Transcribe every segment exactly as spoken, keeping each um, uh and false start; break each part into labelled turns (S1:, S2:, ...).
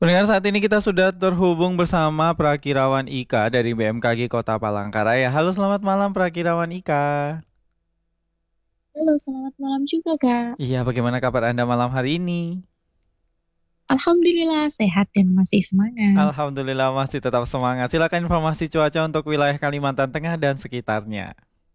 S1: Pendengar, saat ini kita sudah terhubung bersama Prakirawan Ika dari B M K G Kota Palangkaraya. Halo, selamat malam Prakirawan Ika.
S2: Halo, selamat malam juga, Kak.
S1: Iya, bagaimana kabar Anda malam hari ini?
S2: Alhamdulillah sehat dan masih semangat.
S1: Alhamdulillah masih tetap semangat. Silakan informasi cuaca untuk wilayah Kalimantan Tengah dan sekitarnya.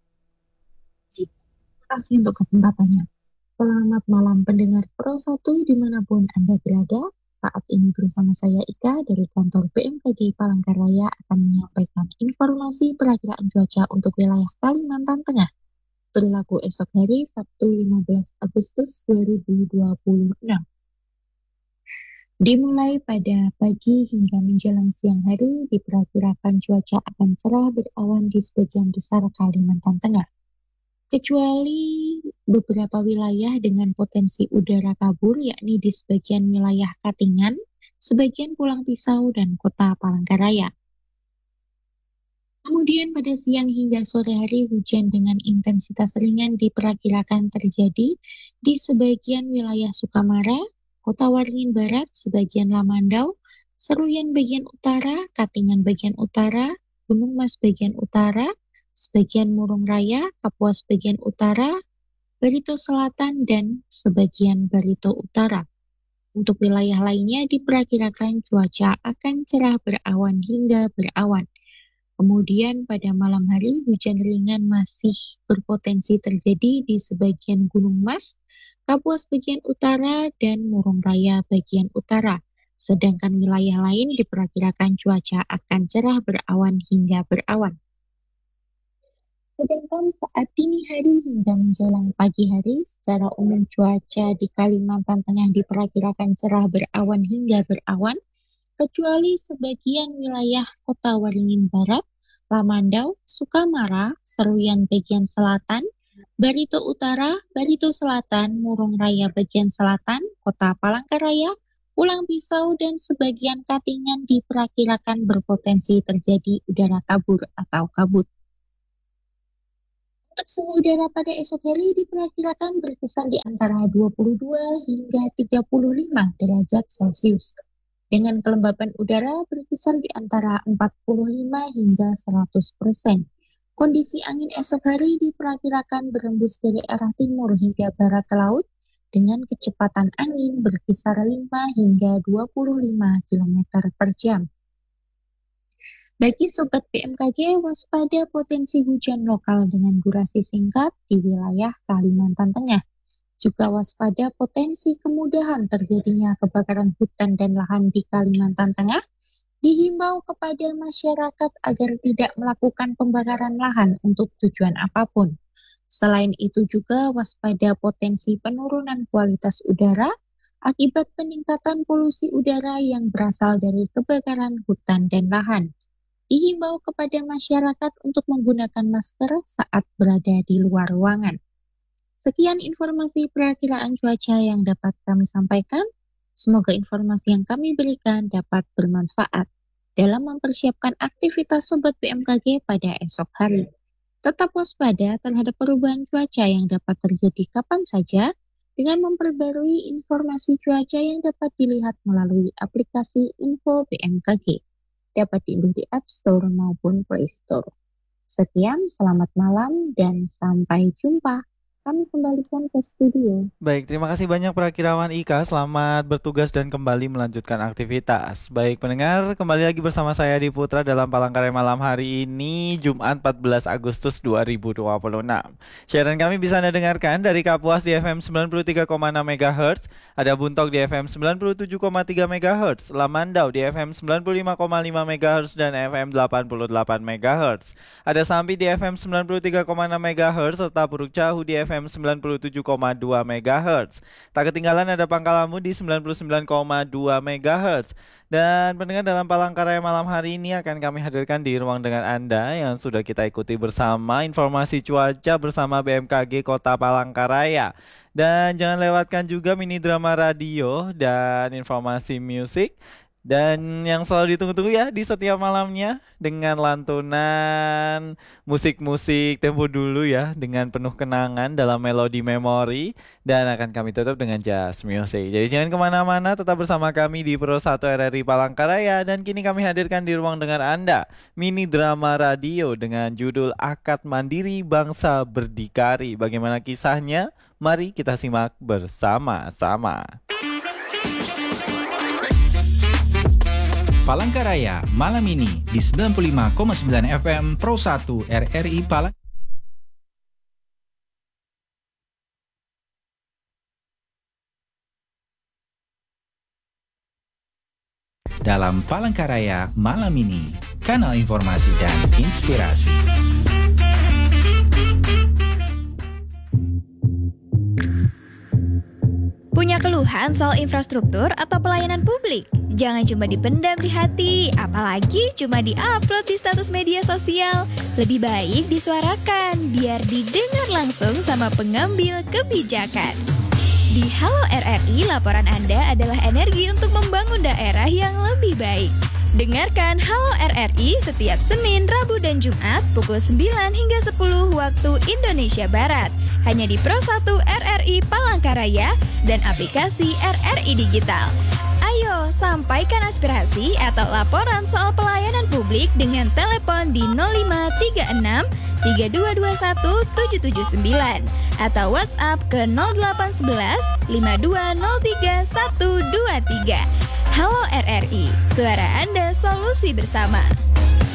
S2: Terima kasih untuk kesempatannya. Selamat malam pendengar Pro satu dimanapun Anda berada. Saat ini bersama saya Ika dari kantor B M K G Palangkaraya akan menyampaikan informasi perakiraan cuaca untuk wilayah Kalimantan Tengah. Berlaku esok hari Sabtu lima belas Agustus dua ribu dua puluh enam. Dimulai pada pagi hingga menjelang siang hari, diperkirakan cuaca akan cerah berawan di sebagian besar Kalimantan Tengah, kecuali beberapa wilayah dengan potensi udara kabur, yakni di sebagian wilayah Katingan, sebagian Pulang Pisau, dan Kota Palangkaraya. Kemudian pada siang hingga sore hari, hujan dengan intensitas ringan diperkirakan terjadi di sebagian wilayah Sukamara, Kota Waringin Barat, sebagian Lamandau, Seruyan bagian utara, Katingan bagian utara, Gunung Mas bagian utara, sebagian Murung Raya, Kapuas bagian utara, Barito Selatan, dan sebagian Barito Utara. Untuk wilayah lainnya diperkirakan cuaca akan cerah berawan hingga berawan. Kemudian pada malam hari hujan ringan masih berpotensi terjadi di sebagian Gunung Mas, Kapuas bagian utara, dan Murung Raya bagian utara. Sedangkan wilayah lain diperkirakan cuaca akan cerah berawan hingga berawan. Sedangkan saat dini hari hingga menjelang pagi hari, secara umum cuaca di Kalimantan Tengah diperkirakan cerah berawan hingga berawan, kecuali sebagian wilayah Kota Waringin Barat, Lamandau, Sukamara, Seruyan bagian selatan, Barito Utara, Barito Selatan, Murung Raya bagian selatan, Kota Palangkaraya, Pulang Pisau, dan sebagian Katingan diperkirakan berpotensi terjadi udara kabur atau kabut. Untuk suhu udara pada esok hari diperkirakan berkisar di antara dua puluh dua hingga tiga puluh lima derajat Celcius, dengan kelembapan udara berkisar di antara empat puluh lima hingga seratus persen. Kondisi angin esok hari diperkirakan berembus dari arah timur hingga barat laut dengan kecepatan angin berkisar lima hingga dua puluh lima kilometer per jam. Bagi Sobat B M K G, waspada potensi hujan lokal dengan durasi singkat di wilayah Kalimantan Tengah. Juga waspada potensi kemudahan terjadinya kebakaran hutan dan lahan di Kalimantan Tengah. Dihimbau kepada masyarakat agar tidak melakukan pembakaran lahan untuk tujuan apapun. Selain itu juga waspada potensi penurunan kualitas udara akibat peningkatan polusi udara yang berasal dari kebakaran hutan dan lahan. Dihimbau kepada masyarakat untuk menggunakan masker saat berada di luar ruangan. Sekian informasi perakiraan cuaca yang dapat kami sampaikan. Semoga informasi yang kami berikan dapat bermanfaat dalam mempersiapkan aktivitas Sobat B M K G pada esok hari. Tetap waspada terhadap perubahan cuaca yang dapat terjadi kapan saja dengan memperbarui informasi cuaca yang dapat dilihat melalui aplikasi Info B M K G. Dapat diunduh di App Store maupun Play Store. Sekian, selamat malam dan sampai jumpa. Kami kembalikan ke studio.
S1: Baik, terima kasih banyak Prakirawan Ika. Selamat bertugas dan kembali melanjutkan aktivitas. Baik pendengar, kembali lagi bersama saya di Putra dalam Palangkaraya malam hari ini, Jumat empat belas Agustus dua ribu dua puluh enam. Siaran kami bisa Anda dengarkan dari Kapuas di F M sembilan puluh tiga koma enam MHz, ada Buntok di F M sembilan puluh tujuh koma tiga MHz, Lamandau di F M sembilan puluh lima koma lima MHz dan F M delapan puluh delapan MHz. Ada Sampi di F M sembilan puluh tiga koma enam MHz serta Puruk Cahu di F M sembilan puluh tujuh koma dua MHz. Tak ketinggalan ada Pangkalamu di sembilan puluh sembilan koma dua MHz. Dan pendengar, dalam Palangkaraya malam hari ini akan kami hadirkan di ruang dengan Anda yang sudah kita ikuti bersama informasi cuaca bersama B M K G Kota Palangkaraya. Dan jangan lewatkan juga mini drama radio dan informasi musik Dan yang selalu ditunggu-tunggu ya di setiap malamnya dengan lantunan musik-musik tempo dulu ya dengan penuh kenangan dalam melodi memori. Dan akan kami tutup dengan jazz music. Jadi jangan kemana-mana, tetap bersama kami di Pro satu R R I Palangkaraya. Dan kini kami hadirkan di ruang dengar Anda mini drama radio dengan judul Akad Mandiri Bangsa Berdikari. Bagaimana kisahnya? Mari kita simak bersama-sama.
S3: Palangkaraya malam ini di sembilan puluh lima koma sembilan F M Pro satu R R I Palang. Dalam Palangkaraya malam ini, kanal informasi dan inspirasi.
S4: Punya keluhan soal infrastruktur atau pelayanan publik? Jangan cuma dipendam di hati, apalagi cuma di-upload di status media sosial. Lebih baik disuarakan, biar didengar langsung sama pengambil kebijakan. Di Halo R R I, laporan Anda adalah energi untuk membangun daerah yang lebih baik. Dengarkan Halo R R I setiap Senin, Rabu, dan Jumat pukul sembilan hingga sepuluh waktu Indonesia Barat. Hanya di Pro satu R R I Palangkaraya dan aplikasi R R I Digital. Ayo, sampaikan aspirasi atau laporan soal pelayanan publik dengan telepon di nol lima tiga enam tiga dua dua satu tujuh tujuh sembilan atau WhatsApp ke nol delapan satu satu lima dua nol tiga satu dua tiga. Halo R R I, suara Anda solusi bersama.